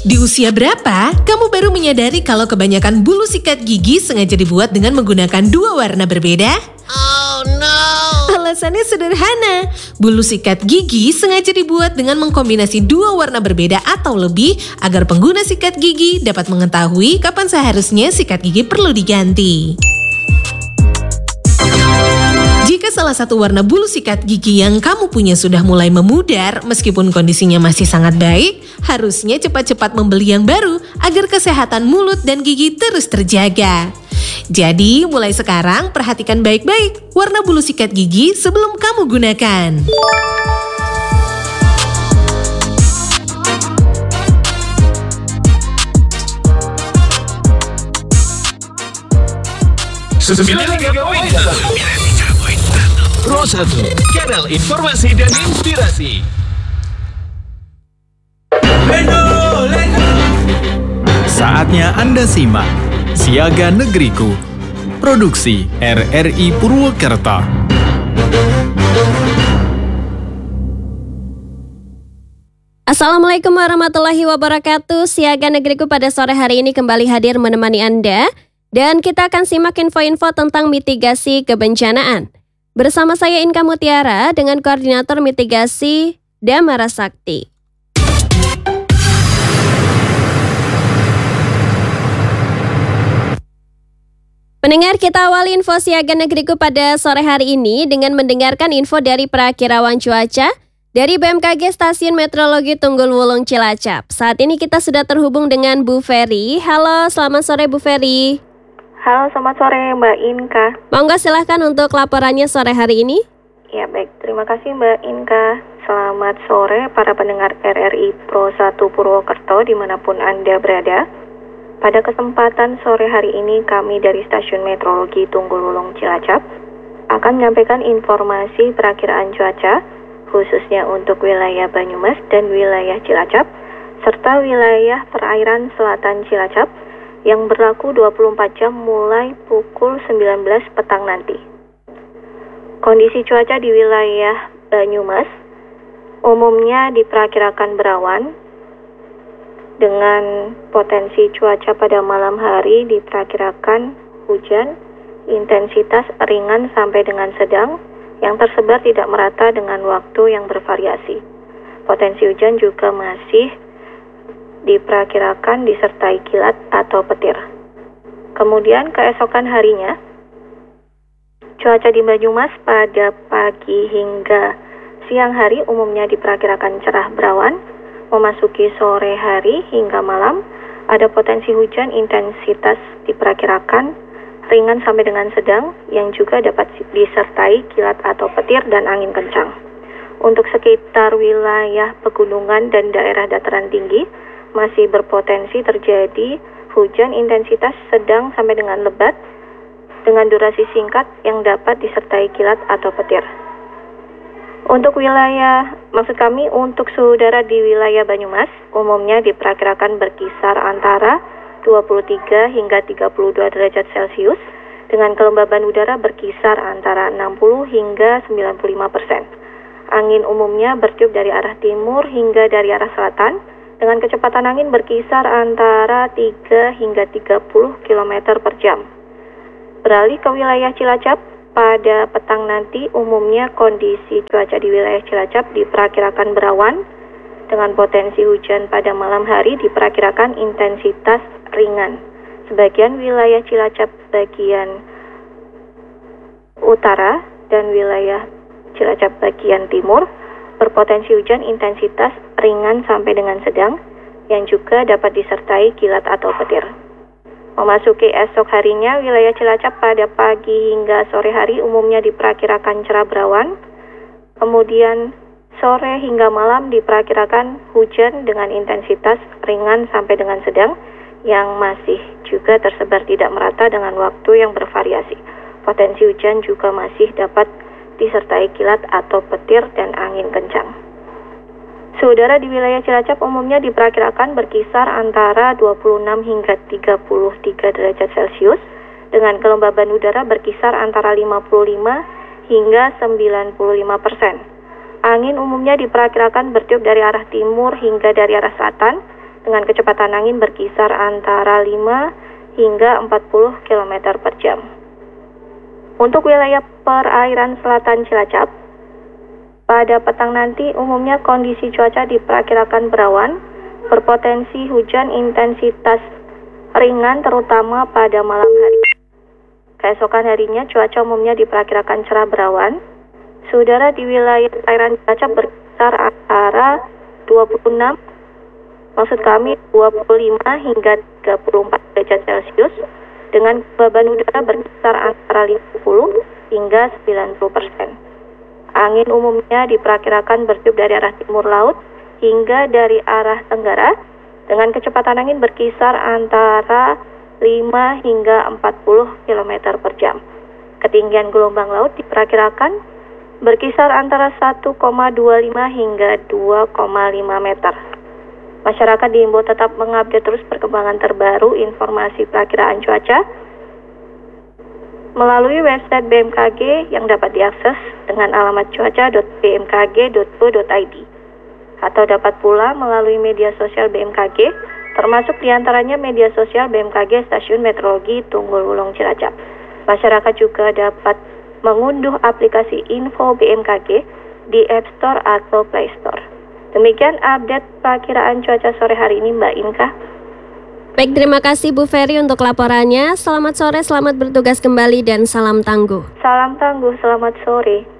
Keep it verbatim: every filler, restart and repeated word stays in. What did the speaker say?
Di usia berapa, kamu baru menyadari kalau kebanyakan bulu sikat gigi sengaja dibuat dengan menggunakan dua warna berbeda? Oh no! Alasannya sederhana. Bulu sikat gigi sengaja dibuat dengan mengkombinasi dua warna berbeda atau lebih agar pengguna sikat gigi dapat mengetahui kapan seharusnya sikat gigi perlu diganti. Jika salah satu warna bulu sikat gigi yang kamu punya sudah mulai memudar meskipun kondisinya masih sangat baik, harusnya cepat-cepat membeli yang baru agar kesehatan mulut dan gigi terus terjaga. Jadi, mulai sekarang perhatikan baik-baik warna bulu sikat gigi sebelum kamu gunakan. sembilan puluh tiga koma satu Pro satu, kanal informasi dan inspirasi. Saatnya Anda simak Siaga Negeriku, produksi R R I Purwokerto. Assalamualaikum warahmatullahi wabarakatuh. Siaga Negeriku pada sore hari ini kembali hadir menemani Anda. Dan kita akan simak info-info tentang mitigasi kebencanaan. Bersama saya Inka Mutiara dengan Koordinator Mitigasi Damara Sakti. Pendengar, kita awali info Siaga Negeriku pada sore hari ini dengan mendengarkan info dari Perakirawan Cuaca dari B M K G Stasiun Meteorologi Tunggul Wulung Cilacap. Saat ini kita sudah terhubung dengan Bu Ferry. Halo, selamat sore Bu Ferry. Halo, selamat sore Mbak Inka. Monggo silahkan untuk laporannya sore hari ini. Ya baik, terima kasih Mbak Inka. Selamat sore para pendengar R R I Pro satu Purwokerto dimanapun Anda berada. Pada kesempatan sore hari ini kami dari Stasiun Meteorologi Tunggul Wulung Cilacap akan menyampaikan informasi perakiraan cuaca khususnya untuk wilayah Banyumas dan wilayah Cilacap serta wilayah perairan selatan Cilacap yang berlaku dua puluh empat jam mulai pukul sembilan belas petang nanti. Kondisi cuaca di wilayah Banyumas umumnya diperkirakan berawan dengan potensi cuaca pada malam hari diperkirakan hujan intensitas ringan sampai dengan sedang yang tersebar tidak merata dengan waktu yang bervariasi. Potensi hujan juga masih diperkirakan disertai kilat atau petir. Kemudian keesokan harinya, cuaca di Banyumas pada pagi hingga siang hari umumnya diperkirakan cerah berawan. Memasuki sore hari hingga malam, ada potensi hujan intensitas diperkirakan ringan sampai dengan sedang yang juga dapat disertai kilat atau petir dan angin kencang. Untuk sekitar wilayah pegunungan dan daerah dataran tinggi, masih berpotensi terjadi hujan intensitas sedang sampai dengan lebat dengan durasi singkat yang dapat disertai kilat atau petir. Untuk wilayah, maksud kami untuk suhu udara di wilayah Banyumas umumnya diperkirakan berkisar antara dua puluh tiga hingga tiga puluh dua derajat Celcius dengan kelembaban udara berkisar antara enam puluh hingga sembilan puluh lima persen. Angin umumnya bertiup dari arah timur hingga dari arah selatan dengan kecepatan angin berkisar antara tiga hingga tiga puluh kilometer per jam. Beralih ke wilayah Cilacap, pada petang nanti umumnya kondisi cuaca di wilayah Cilacap diperkirakan berawan dengan potensi hujan pada malam hari diperkirakan intensitas ringan. Sebagian wilayah Cilacap bagian utara dan wilayah Cilacap bagian timur berpotensi hujan intensitas ringan sampai dengan sedang yang juga dapat disertai kilat atau petir. Memasuki esok harinya, wilayah Cilacap pada pagi hingga sore hari umumnya diperkirakan cerah berawan. Kemudian sore hingga malam diperkirakan hujan dengan intensitas ringan sampai dengan sedang yang masih juga tersebar tidak merata dengan waktu yang bervariasi. Potensi hujan juga masih dapat disertai kilat atau petir dan angin kencang. Suhu udara di wilayah Cilacap umumnya diperkirakan berkisar antara dua puluh enam hingga tiga puluh tiga derajat Celcius dengan kelembaban udara berkisar antara lima puluh lima hingga sembilan puluh lima persen. Angin umumnya diperkirakan bertiup dari arah timur hingga dari arah selatan dengan kecepatan angin berkisar antara lima hingga empat puluh kilometer per jam. Untuk wilayah perairan selatan Cilacap, pada petang nanti umumnya kondisi cuaca diperkirakan berawan, berpotensi hujan intensitas ringan terutama pada malam hari. Keesokan harinya cuaca umumnya diperkirakan cerah berawan. Saudara, di wilayah perairan Cilacap berkisar antara dua puluh enam, maksud kami dua puluh lima hingga tiga puluh empat derajat Celcius, dengan kelembaban udara berkisar antara lima puluh hingga sembilan puluh persen. Angin umumnya diperkirakan bertiup dari arah timur laut hingga dari arah tenggara, dengan kecepatan angin berkisar antara lima hingga empat puluh kilometer per jam. Ketinggian gelombang laut diperkirakan berkisar antara satu koma dua lima hingga dua koma lima meter. Masyarakat diimbau tetap mengupdate terus perkembangan terbaru informasi perakiraan cuaca melalui website B M K G yang dapat diakses dengan alamat cuaca dot b m k g dot go dot i d, atau dapat pula melalui media sosial B M K G, termasuk diantaranya media sosial B M K G Stasiun Meteorologi Tunggul Wulung Cilacap. Masyarakat juga dapat mengunduh aplikasi Info B M K G di App Store atau Play Store. Demikian update perakiraan cuaca sore hari ini, Mbak Inka. Baik, terima kasih Bu Ferry untuk laporannya. Selamat sore, selamat bertugas kembali, dan salam tangguh. Salam tangguh, selamat sore.